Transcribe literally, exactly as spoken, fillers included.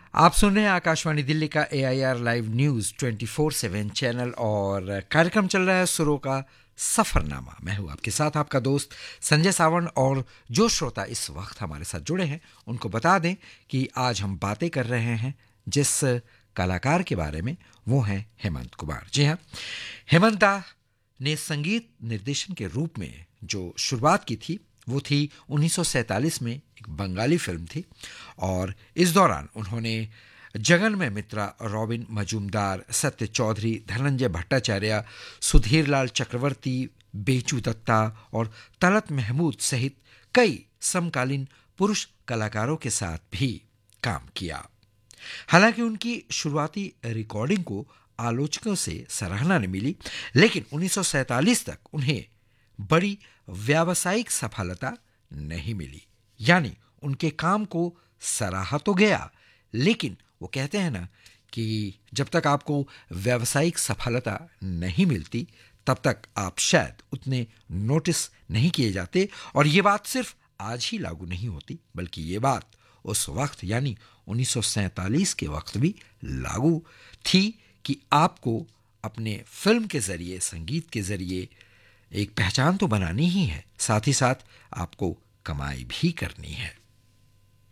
आप सुन रहे हैं आकाशवाणी दिल्ली का ए I R live news twenty four seven channel और कार्यक्रम चल रहा है सुरों का सफरनामा। मैं हूं आपके साथ आपका दोस्त संजय सावंत। और जो श्रोता इस वक्त हमारे साथ जुड़े हैं उनको बता दें कि आज हम बातें कर रहे हैं जिस कलाकार के बारे में, वो हैं हेमंत कुमार। जी हाँ, हेमंत दा ने संगीत निर्देशन के रूप में जो शुरुआत की थी वो थी उन्नीस सौ सैंतालीस में, एक बंगाली फिल्म थी। और इस दौरान उन्होंने जगन में मित्रा, रॉबिन मजूमदार, सत्य चौधरी, धनंजय भट्टाचार्य, सुधीरलाल चक्रवर्ती, बेचू दत्ता और तलत महमूद सहित कई समकालीन पुरुष कलाकारों के साथ भी काम किया। हालांकि उनकी शुरुआती रिकॉर्डिंग को आलोचकों से सराहना नहीं मिली, लेकिन उन्नीस सौ सैंतालीस तक उन्हें बड़ी व्यावसायिक सफलता नहीं मिली। यानी उनके काम को सराहा तो गया, लेकिन वो कहते हैं ना कि जब तक आपको व्यावसायिक सफलता नहीं मिलती तब तक आप शायद उतने नोटिस नहीं किए जाते। और ये बात सिर्फ आज ही लागू नहीं होती, बल्कि ये बात उस वक्त यानी उन्नीस सौ सैंतालीस के वक्त भी लागू थी कि आपको अपने फिल्म के जरिए, संगीत के जरिए एक पहचान तो बनानी ही है, साथ ही साथ आपको कमाई भी करनी है।